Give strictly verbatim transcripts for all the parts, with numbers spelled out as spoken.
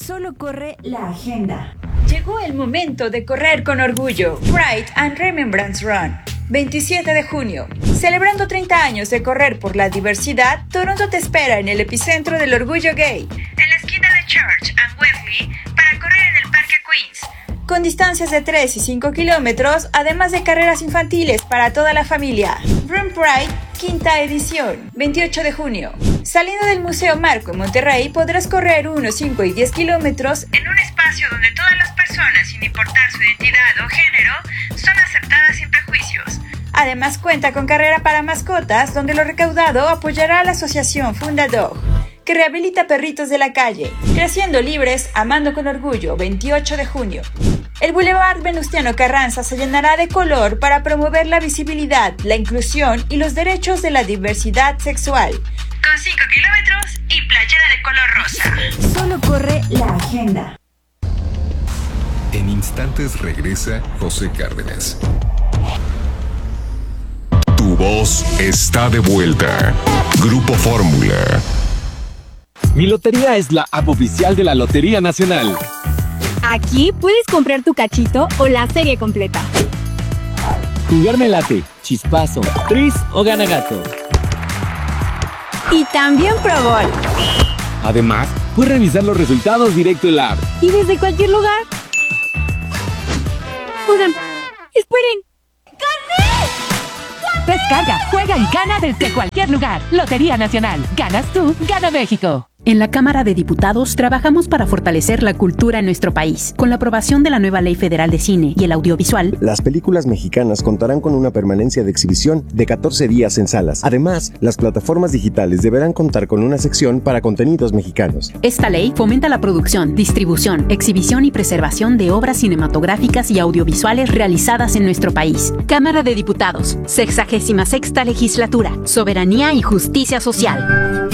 Solo corre la agenda. Llegó el momento de correr con orgullo. Pride and Remembrance Run. veintisiete de junio. Celebrando treinta años de correr por la diversidad, Toronto te espera en el epicentro del orgullo gay, en la esquina de Church and Wesley, para correr en el Parque Queens. Con distancias de tres y cinco kilómetros, además de carreras infantiles para toda la familia. Run Pride, quinta edición, veintiocho de junio. Saliendo del Museo Marco en Monterrey, podrás correr uno, cinco y diez kilómetros en un espacio donde todas las personas, sin importar su identidad o género, son aceptadas sin prejuicios. Además cuenta con carrera para mascotas, donde lo recaudado apoyará a la asociación Fundadog, que rehabilita perritos de la calle. Creciendo libres, amando con orgullo, veintiocho de junio. El Boulevard Venustiano Carranza se llenará de color para promover la visibilidad, la inclusión y los derechos de la diversidad sexual. Con cinco kilómetros y playera de color rosa. Solo corre la agenda. En instantes regresa José Cárdenas. Tu voz está de vuelta. Grupo Fórmula. Mi Lotería es la app oficial de la Lotería Nacional. Aquí puedes comprar tu cachito o la serie completa. Jugar me late, chispazo, tris o gana gato. Y también Pro Bowl. Además, puedes revisar los resultados directo en la app. Y desde cualquier lugar. Oigan, esperen. ¡Gané! Descarga, juega y gana desde cualquier lugar. Lotería Nacional. Ganas tú, gana México. En la Cámara de Diputados trabajamos para fortalecer la cultura en nuestro país. Con la aprobación de la nueva Ley Federal de Cine y el Audiovisual, las películas mexicanas contarán con una permanencia de exhibición de catorce días en salas. Además, las plataformas digitales deberán contar con una sección para contenidos mexicanos. Esta ley fomenta la producción, distribución, exhibición y preservación de obras cinematográficas y audiovisuales realizadas en nuestro país. Cámara de Diputados, sexagésima sexta legislatura, soberanía y justicia social.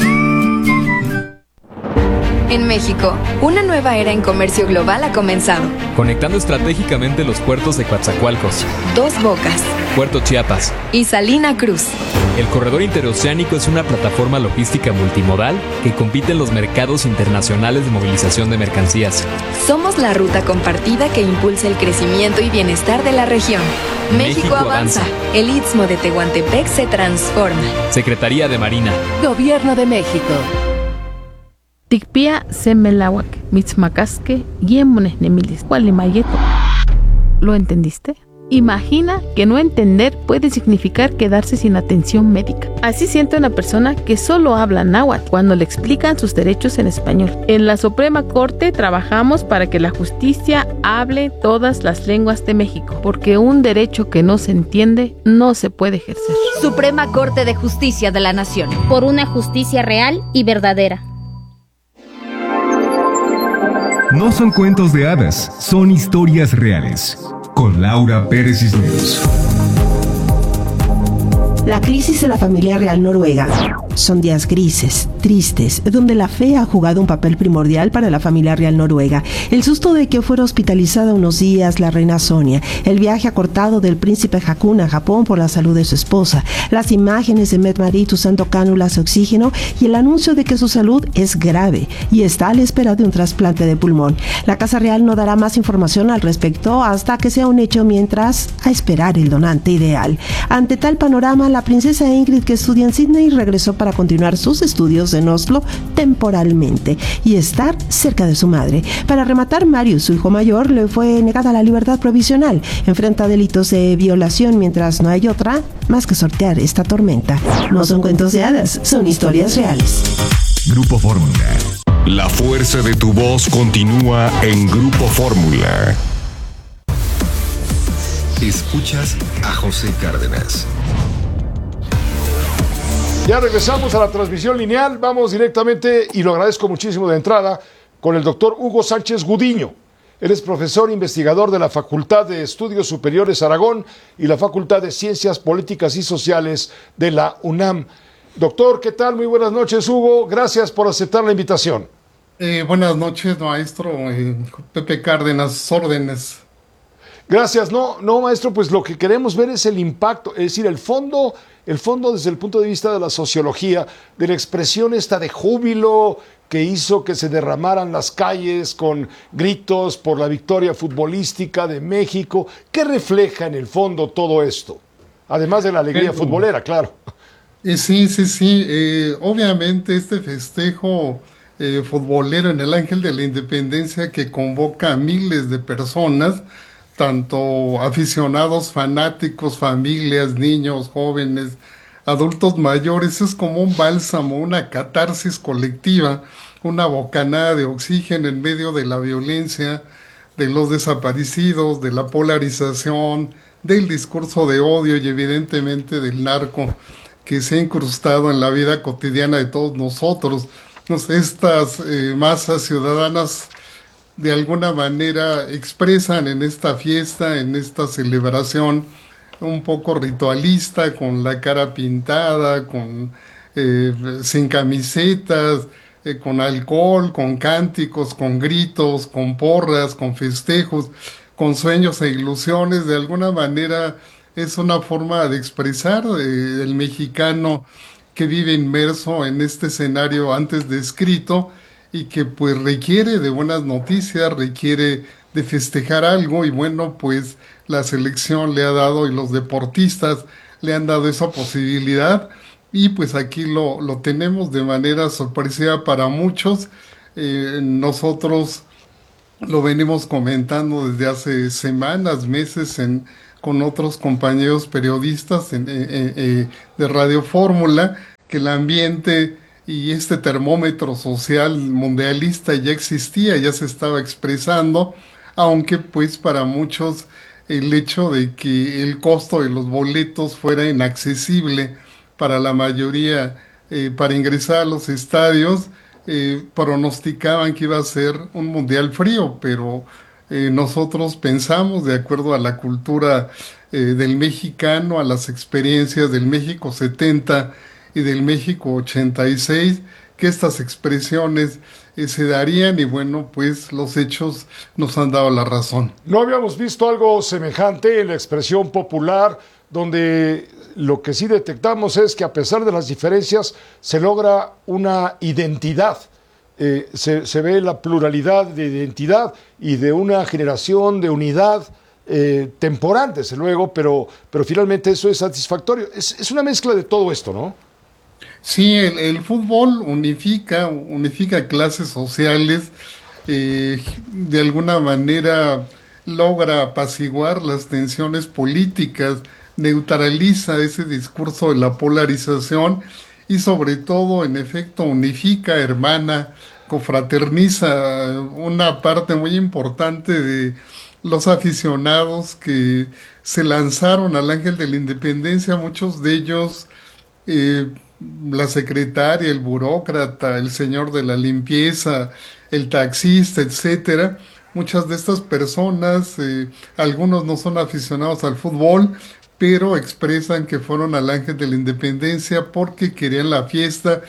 En México, una nueva era en comercio global ha comenzado. Conectando estratégicamente los puertos de Coatzacoalcos, Dos Bocas, Puerto Chiapas y Salina Cruz. El corredor interoceánico es una plataforma logística multimodal que compite en los mercados internacionales de movilización de mercancías. Somos la ruta compartida que impulsa el crecimiento y bienestar de la región. México, México avanza. avanza. El Istmo de Tehuantepec se transforma. Secretaría de Marina. Gobierno de México. Tikpia semelawak, mitzmacasque, yemones nemilis, gualimayeto. ¿Lo entendiste? Imagina que no entender puede significar quedarse sin atención médica. Así siente una persona que solo habla náhuatl cuando le explican sus derechos en español. En la Suprema Corte trabajamos para que la justicia hable todas las lenguas de México, porque un derecho que no se entiende no se puede ejercer. Suprema Corte de Justicia de la Nación. Por una justicia real y verdadera. No son cuentos de hadas, son historias reales. Con Laura Pérez Cisneros. La crisis de la familia real noruega. Son días grises, tristes, donde la fe ha jugado un papel primordial para la familia real noruega. El susto de que fuera hospitalizada unos días la reina Sonia, el viaje acortado del príncipe Haakon a Japón por la salud de su esposa, las imágenes de Mette-Marit usando cánulas de oxígeno y el anuncio de que su salud es grave y está a la espera de un trasplante de pulmón. La Casa Real no dará más información al respecto hasta que sea un hecho, mientras a esperar el donante ideal. Ante tal panorama, la princesa Ingrid, que estudia en Sydney, regresó para continuar sus estudios en Oslo temporalmente y estar cerca de su madre. Para rematar, Marius, su hijo mayor, le fue negada la libertad provisional. Enfrenta delitos de violación, mientras no hay otra más que sortear esta tormenta. No son cuentos de hadas, son historias reales. Grupo Fórmula. La fuerza de tu voz continúa en Grupo Fórmula. Escuchas a José Cárdenas. Ya regresamos a la transmisión lineal, vamos directamente, y lo agradezco muchísimo de entrada, con el doctor Hugo Sánchez Gudiño. Él es profesor investigador de la Facultad de Estudios Superiores Aragón y la Facultad de Ciencias Políticas y Sociales de la UNAM. Doctor, ¿qué tal? Muy buenas noches, Hugo. Gracias por aceptar la invitación. Eh, buenas noches, maestro. Eh, Pepe Cárdenas, órdenes. Gracias. No, no, maestro, pues lo que queremos ver es el impacto, es decir, el fondo el fondo desde el punto de vista de la sociología, de la expresión esta de júbilo que hizo que se derramaran las calles con gritos por la victoria futbolística de México. ¿Qué refleja en el fondo todo esto? Además de la alegría Pero, futbolera, claro. Eh, sí, sí, sí. Eh, obviamente este festejo eh, futbolero en el Ángel de la Independencia que convoca a miles de personas, tanto aficionados, fanáticos, familias, niños, jóvenes, adultos mayores, es como un bálsamo, una catarsis colectiva, una bocanada de oxígeno en medio de la violencia, de los desaparecidos, de la polarización, del discurso de odio y evidentemente del narco que se ha incrustado en la vida cotidiana de todos nosotros. Entonces, estas eh, masas ciudadanas de alguna manera expresan en esta fiesta, en esta celebración un poco ritualista, con la cara pintada, con eh, sin camisetas, eh, con alcohol, con cánticos, con gritos, con porras, con festejos, con sueños e ilusiones. De alguna manera es una forma de expresar eh, el mexicano que vive inmerso en este escenario antes descrito y que pues requiere de buenas noticias, requiere de festejar algo, y bueno, pues la selección le ha dado y los deportistas le han dado esa posibilidad, y pues aquí lo, lo tenemos de manera sorpresiva para muchos. Eh, nosotros lo venimos comentando desde hace semanas, meses en, con otros compañeros periodistas en, eh, eh, de Radio Fórmula, que el ambiente y este termómetro social mundialista ya existía, ya se estaba expresando, aunque pues para muchos el hecho de que el costo de los boletos fuera inaccesible para la mayoría eh, para ingresar a los estadios, eh, pronosticaban que iba a ser un mundial frío, pero eh, nosotros pensamos, de acuerdo a la cultura eh, del mexicano, a las experiencias del México setenta y del México ochenta y seis, que estas expresiones eh, se darían, y bueno, pues los hechos nos han dado la razón. No habíamos visto algo semejante en la expresión popular, donde lo que sí detectamos es que a pesar de las diferencias se logra una identidad, eh, se, se ve la pluralidad de identidad y de una generación de unidad eh, temporal, desde luego, pero, pero finalmente eso es satisfactorio. Es, es una mezcla de todo esto, ¿no? Sí, el, el fútbol unifica, unifica clases sociales, eh, de alguna manera logra apaciguar las tensiones políticas, neutraliza ese discurso de la polarización y sobre todo, en efecto, unifica, hermana, confraterniza una parte muy importante de los aficionados que se lanzaron al Ángel de la Independencia, muchos de ellos eh, la secretaria, el burócrata, el señor de la limpieza, el taxista, etcétera. Muchas de estas personas, eh, algunos no son aficionados al fútbol, pero expresan que fueron al Ángel de la Independencia porque querían la fiesta,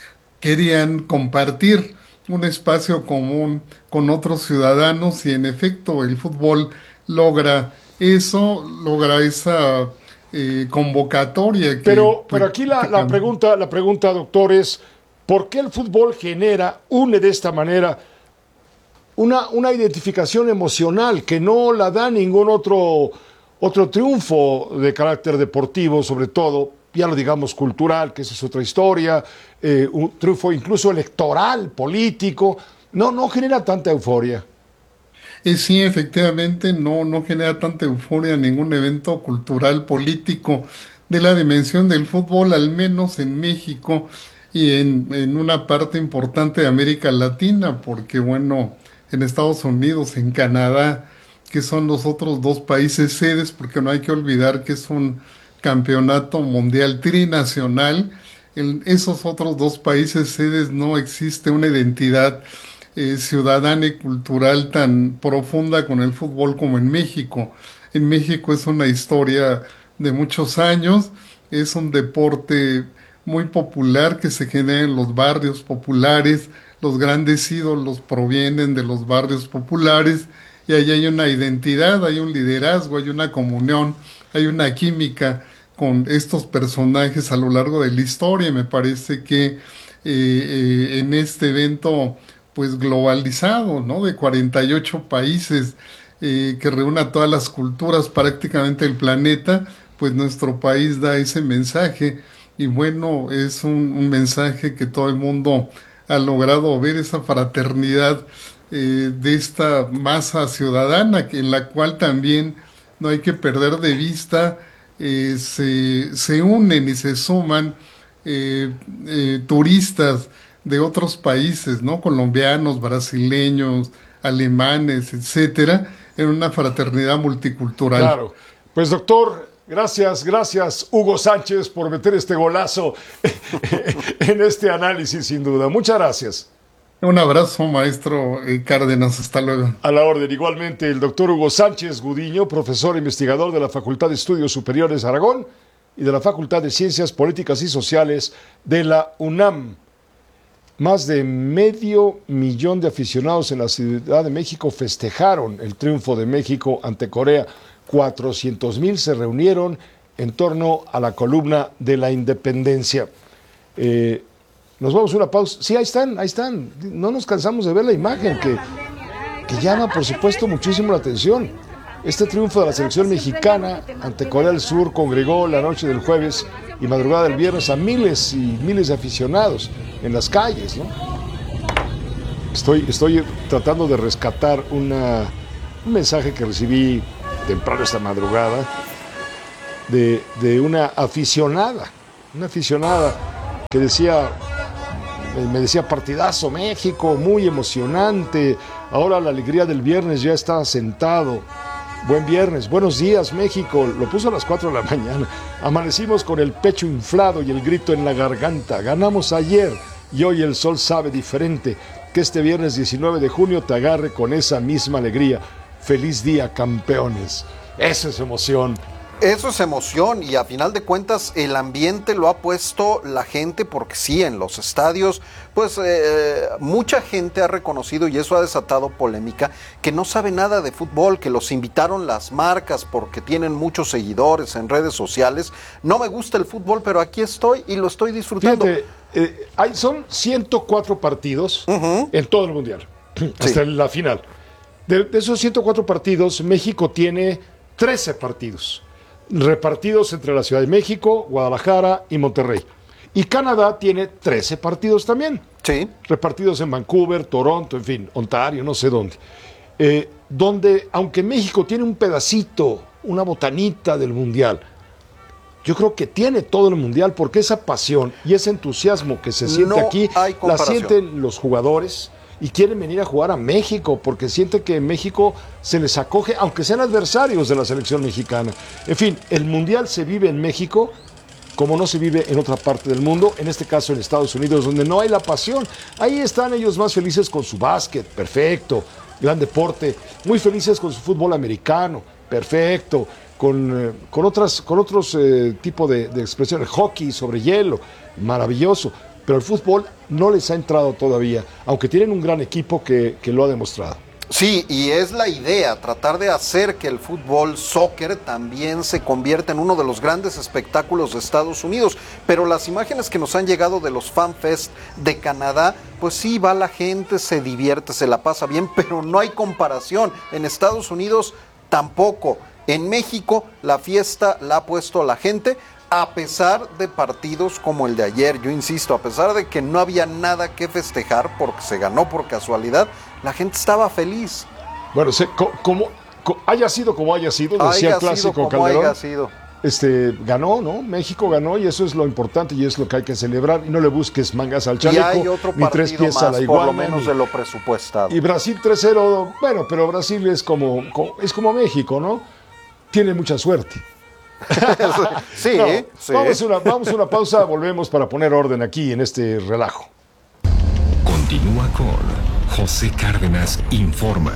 querían compartir un espacio común con otros ciudadanos, y en efecto el fútbol logra eso, logra esa Eh, convocatoria. Que, pero, pero aquí la, la pregunta, la pregunta, doctor, es ¿por qué el fútbol genera, une de esta manera una, una identificación emocional que no la da ningún otro, otro triunfo de carácter deportivo, sobre todo, ya lo digamos cultural, que esa es otra historia, eh, un triunfo incluso electoral, político, no, no genera tanta euforia? Eh, sí, efectivamente, no, no genera tanta euforia ningún evento cultural, político de la dimensión del fútbol, al menos en México y en, en una parte importante de América Latina, porque bueno, en Estados Unidos, en Canadá, que son los otros dos países sedes, porque no hay que olvidar que es un campeonato mundial trinacional, en esos otros dos países sedes no existe una identidad Eh, ciudadana y cultural tan profunda con el fútbol como en México. En México es una historia de muchos años, es un deporte muy popular que se genera en los barrios populares, los grandes ídolos provienen de los barrios populares, y ahí hay una identidad, hay un liderazgo, hay una comunión, hay una química con estos personajes a lo largo de la historia. Me parece que eh, eh, en este evento pues globalizado, ¿no? De cuarenta y ocho países eh, que reúne a todas las culturas prácticamente del planeta, pues nuestro país da ese mensaje y bueno, es un, un mensaje que todo el mundo ha logrado ver, esa fraternidad eh, de esta masa ciudadana que, en la cual también no hay que perder de vista, eh, se, se unen y se suman eh, eh, turistas de otros países, ¿no? Colombianos, brasileños, alemanes, etcétera, en una fraternidad multicultural. Claro. Pues doctor, gracias, gracias Hugo Sánchez por meter este golazo en este análisis, sin duda. Muchas gracias. Un abrazo, maestro Cárdenas, hasta luego. A la orden, igualmente, el doctor Hugo Sánchez Gudiño, profesor e investigador de la Facultad de Estudios Superiores Aragón y de la Facultad de Ciencias Políticas y Sociales de la UNAM. Más de medio millón de aficionados en la Ciudad de México festejaron el triunfo de México ante Corea. cuatrocientos mil se reunieron en torno a la columna de la independencia. Eh, nos vamos a una pausa. Sí, ahí están, ahí están. No nos cansamos de ver la imagen que, que llama, por supuesto, muchísimo la atención. Este triunfo de la selección mexicana ante Corea del Sur congregó la noche del jueves y madrugada del viernes a miles y miles de aficionados en las calles, ¿no? Estoy, estoy tratando de rescatar una, un mensaje que recibí temprano esta madrugada de, de una aficionada, una aficionada que decía, me decía partidazo México, muy emocionante, ahora la alegría del viernes ya está sentado. Buen viernes, buenos días México, lo puso a las cuatro de la mañana. Amanecimos con el pecho inflado y el grito en la garganta. Ganamos ayer y hoy el sol sabe diferente. Que este viernes diecinueve de junio te agarre con esa misma alegría. Feliz día, campeones. Eso es emoción. Eso es emoción y a final de cuentas el ambiente lo ha puesto la gente, porque sí, en los estadios pues eh, mucha gente ha reconocido, y eso ha desatado polémica, que no sabe nada de fútbol, que los invitaron las marcas porque tienen muchos seguidores en redes sociales. No me gusta el fútbol, pero aquí estoy y lo estoy disfrutando. Fíjate, eh, hay, son ciento cuatro partidos uh-huh. en todo el mundial, hasta sí. la final. De, de esos ciento cuatro partidos, México tiene trece partidos. Repartidos entre la Ciudad de México, Guadalajara y Monterrey. Y Canadá tiene trece partidos también. Sí. Repartidos en Vancouver, Toronto, en fin, Ontario, no sé dónde. Eh, donde, aunque México tiene un pedacito, una botanita del Mundial, yo creo que tiene todo el Mundial, porque esa pasión y ese entusiasmo que se siente no aquí, hay la sienten los jugadores y quieren venir a jugar a México porque sienten que en México se les acoge, aunque sean adversarios de la selección mexicana. En fin, el Mundial se vive en México como no se vive en otra parte del mundo, en este caso en Estados Unidos, donde no hay la pasión. Ahí están ellos más felices con su básquet, perfecto, gran deporte, muy felices con su fútbol americano, perfecto, con, eh, con, otras, con otros eh, tipos de, de expresiones, hockey sobre hielo, maravilloso. Pero el fútbol no les ha entrado todavía, aunque tienen un gran equipo que, que lo ha demostrado. Sí, y es la idea, tratar de hacer que el fútbol, soccer, también se convierta en uno de los grandes espectáculos de Estados Unidos. Pero las imágenes que nos han llegado de los Fan Fest de Canadá, pues sí, va la gente, se divierte, se la pasa bien, pero no hay comparación. En Estados Unidos tampoco. En México la fiesta la ha puesto la gente, a pesar de partidos como el de ayer. Yo insisto, a pesar de que no había nada que festejar porque se ganó por casualidad, la gente estaba feliz. Bueno, se, co, como, co, haya sido como haya sido, decía haya el clásico sido como Calderón, haya sido. Este, ganó, ¿no? México ganó y eso es lo importante y es lo que hay que celebrar. Y no le busques mangas al chaleco, y hay otro ni tres pies más, a la iguana. por lo menos ni... de lo presupuestado. Y Brasil tres cero, bueno, pero Brasil es como, como, es como México, ¿no? Tiene mucha suerte. sí, no, sí. Vamos a una, vamos a una pausa, volvemos para poner orden aquí en este relajo. Continúa con José Cárdenas Informa.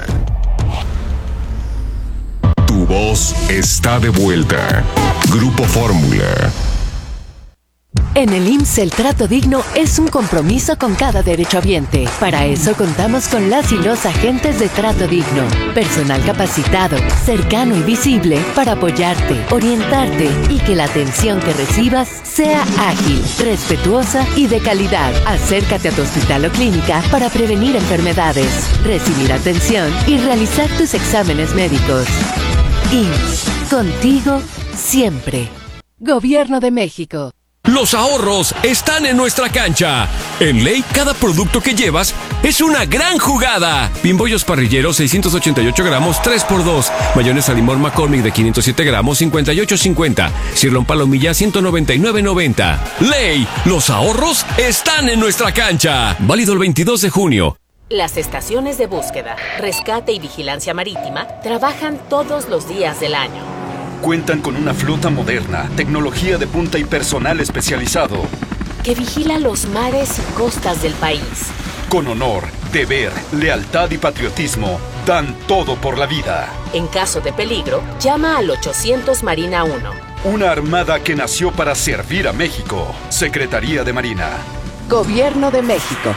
Tu voz está de vuelta. Grupo Fórmula. En el I M S S el trato digno es un compromiso con cada derechohabiente. Para eso contamos con las y los agentes de trato digno. Personal capacitado, cercano y visible para apoyarte, orientarte y que la atención que recibas sea ágil, respetuosa y de calidad. Acércate a tu hospital o clínica para prevenir enfermedades, recibir atención y realizar tus exámenes médicos. I M S S, contigo siempre. Gobierno de México. Los ahorros están en nuestra cancha. En Ley, cada producto que llevas es una gran jugada. Bimbollos parrilleros, seiscientos ochenta y ocho gramos, tres por dos. Mayonesa limón McCormick de quinientos siete gramos, cincuenta y ocho cincuenta. Cirlón palomilla, ciento noventa y nueve noventa. Ley, los ahorros están en nuestra cancha. Válido el veintidós de junio. Las estaciones de búsqueda, rescate y vigilancia marítima trabajan todos los días del año. Cuentan con una flota moderna, tecnología de punta y personal especializado. Que vigila los mares y costas del país. Con honor, deber, lealtad y patriotismo, dan todo por la vida. En caso de peligro, llama al ochocientos Marina uno. Una armada que nació para servir a México. Secretaría de Marina. Gobierno de México.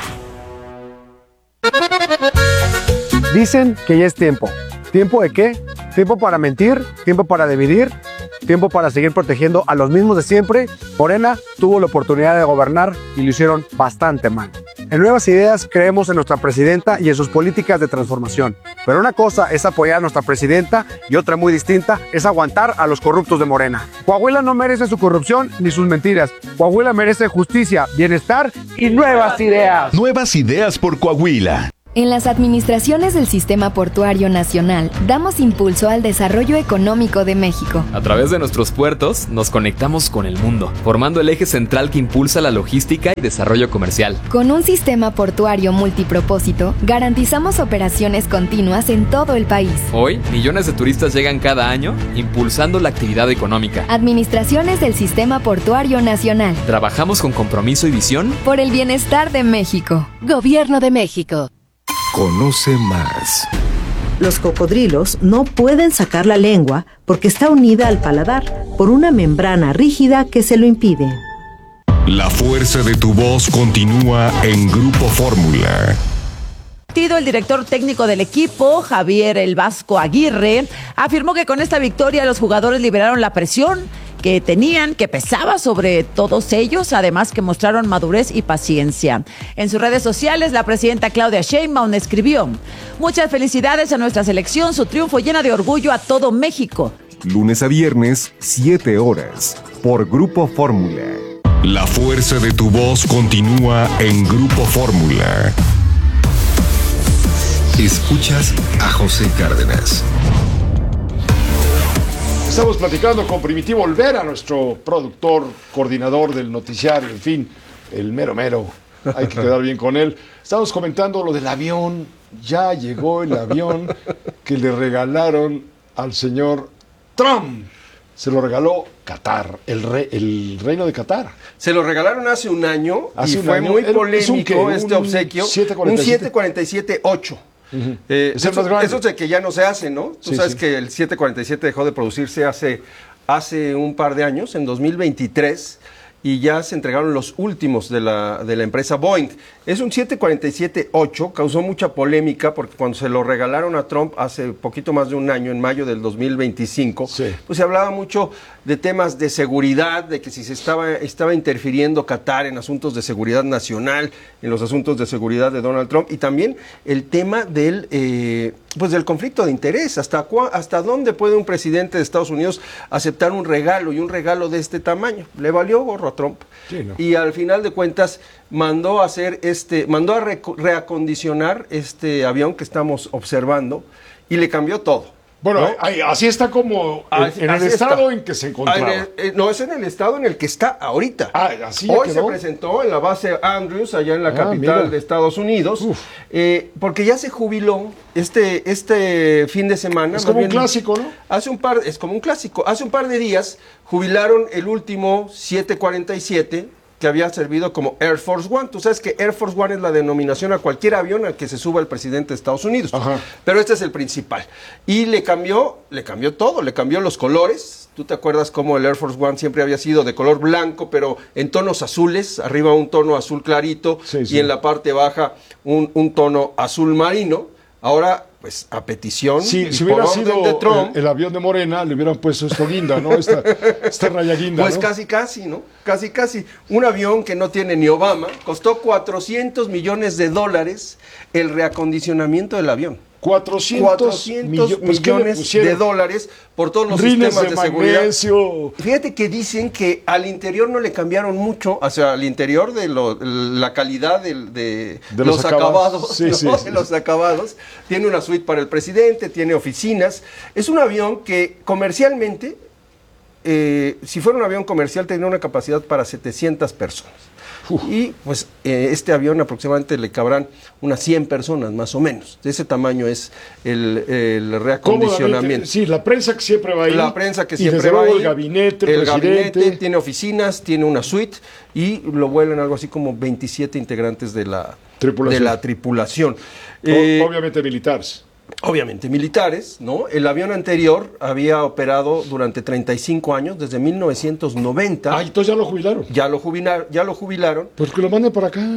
Dicen que ya es tiempo. ¿Tiempo de qué? Tiempo para mentir, tiempo para dividir, tiempo para seguir protegiendo a los mismos de siempre. Morena tuvo la oportunidad de gobernar y lo hicieron bastante mal. En Nuevas Ideas creemos en nuestra presidenta y en sus políticas de transformación. Pero una cosa es apoyar a nuestra presidenta y otra muy distinta es aguantar a los corruptos de Morena. Coahuila no merece su corrupción ni sus mentiras. Coahuila merece justicia, bienestar y nuevas ideas. Nuevas Ideas por Coahuila. En las administraciones del Sistema Portuario Nacional, damos impulso al desarrollo económico de México. A través de nuestros puertos, nos conectamos con el mundo, formando el eje central que impulsa la logística y desarrollo comercial. Con un sistema portuario multipropósito, garantizamos operaciones continuas en todo el país. Hoy, millones de turistas llegan cada año, impulsando la actividad económica. Administraciones del Sistema Portuario Nacional. Trabajamos con compromiso y visión por el bienestar de México. Gobierno de México. Conoce más. Los cocodrilos no pueden sacar la lengua porque está unida al paladar por una membrana rígida que se lo impide. La fuerza de tu voz continúa en Grupo Fórmula. El director técnico del equipo, Javier El Vasco Aguirre, afirmó que con esta victoria los jugadores liberaron la presión que tenían, que pesaba sobre todos ellos, además que mostraron madurez y paciencia. En sus redes sociales, la presidenta Claudia Sheinbaum escribió: muchas felicidades a nuestra selección, su triunfo llena de orgullo a todo México. Lunes a viernes, siete horas, por Grupo Fórmula. La fuerza de tu voz continúa en Grupo Fórmula. Escuchas a José Cárdenas. Estamos platicando con Primitivo Olvera, nuestro productor, coordinador del noticiario, en fin, el mero mero. Hay que quedar bien con él. Estamos comentando lo del avión. Ya llegó el avión que le regalaron al señor Trump. Se lo regaló Qatar, el, re, el reino de Qatar. Se lo regalaron hace un año hace y un fue año. muy polémico un, ¿qué? este un obsequio. siete cuarenta y siete. Un siete cuarenta y siete ocho. Uh-huh. eh, es el eso, más grande. Eso es de que ya no se hace, ¿no? Tú sí, sabes sí. que el siete cuarenta y siete dejó de producirse hace, hace un par de años, en dos mil veintitrés, y ya se entregaron los últimos de la, de la empresa Boeing. Es un siete cuarenta y siete ocho, causó mucha polémica porque cuando se lo regalaron a Trump hace poquito más de un año, en mayo del dos mil veinticinco, sí. pues se hablaba mucho de temas de seguridad, de que si se estaba, estaba interfiriendo Qatar en asuntos de seguridad nacional, en los asuntos de seguridad de Donald Trump, y también el tema del, eh, pues del conflicto de interés. ¿Hasta, cua, ¿Hasta dónde puede un presidente de Estados Unidos aceptar un regalo y un regalo de este tamaño? Le valió gorro a Trump. Sí, ¿no? Y al final de cuentas mandó a hacer este, mandó a re, reacondicionar este avión que estamos observando y le cambió todo. Bueno, ¿no? ahí, así está como en, así, en el así estado está. en que se encontraba. El, eh, no, es en el estado en el que está ahorita. Ah, así Hoy quedó. se presentó en la base Andrews, allá en la ah, capital mira. de Estados Unidos, eh, porque ya se jubiló este, este fin de semana. Es como bien, un clásico, ¿no? Hace un par, es como un clásico. Hace un par de días jubilaron el último siete cuarenta y siete que había servido como Air Force One. Tú sabes que Air Force One es la denominación a cualquier avión al que se suba el presidente de Estados Unidos. Ajá. Pero este es el principal. Y le cambió, le cambió todo, le cambió los colores. Tú te acuerdas cómo el Air Force One siempre había sido de color blanco, pero en tonos azules, arriba un tono azul clarito sí, sí. y en la parte baja un, un tono azul marino. Ahora, pues, a petición sí, y si por hubiera orden sido de Trump, el, el avión de Morena, le hubieran puesto esto guinda, ¿no? Esta, esta raya guinda, pues ¿no? casi, casi, ¿no? Casi, casi. Un avión que no tiene ni Obama, costó cuatrocientos millones de dólares el reacondicionamiento del avión. cuatrocientos millo pues, millones de dólares por todos los Rines sistemas de, de seguridad. magnesio. Fíjate que dicen que al interior no le cambiaron mucho, o sea, al interior de lo, la calidad de, de, de los, los acabados, acabados, sí, ¿no? sí, sí, de los acabados. Tiene una suite para el presidente, tiene oficinas. Es un avión que comercialmente, eh, si fuera un avión comercial, tendría una capacidad para setecientas personas. Uf. Y pues eh, este avión aproximadamente le cabrán unas cien personas más o menos. De ese tamaño es el, el reacondicionamiento. Sí, la prensa que siempre va ahí. La prensa que y siempre desde va luego ahí. El gabinete, el, el presidente. gabinete tiene oficinas, tiene una suite y lo vuelan algo así como veintisiete integrantes de la tripulación. De la tripulación. Eh, Obviamente militares. Obviamente militares, ¿no? El avión anterior había operado durante treinta y cinco años, desde mil novecientos noventa. Ah, entonces ya lo jubilaron. Ya lo jubilaron, ya lo jubilaron. Pues que lo manden para acá.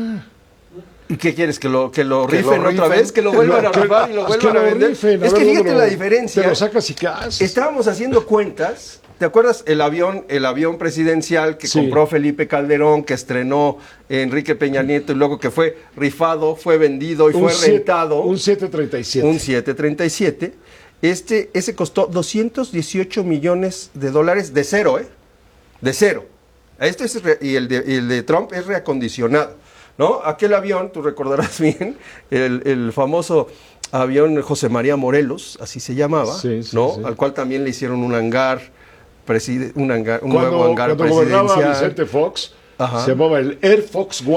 ¿Y qué quieres? ¿Que lo, que lo que rifen lo otra rifen, vez? ¿Que lo vuelvan a rifar y lo vuelvan que a vender? Rifen, a es ver, que fíjate lo, la diferencia. Te lo sacas y qué haces. Estábamos haciendo cuentas. ¿Te acuerdas el avión, el avión presidencial que sí. compró Felipe Calderón, que estrenó Enrique Peña Nieto y luego que fue rifado, fue vendido y un fue siete, rentado? Un siete treinta y siete. Un siete treinta y siete. Este, ese costó doscientos dieciocho millones de dólares de cero, ¿eh? De cero. Este es re, y, el de, y el de Trump es reacondicionado, ¿no? Aquel avión, tú recordarás bien, el, el famoso avión José María Morelos, así se llamaba, sí, sí, ¿no? Sí. Al cual también le hicieron un hangar, preside, un, hangar, un cuando, nuevo hangar cuando presidencial. Cuando gobernaba Vicente Fox, Ajá. se llamaba el Air Fox One.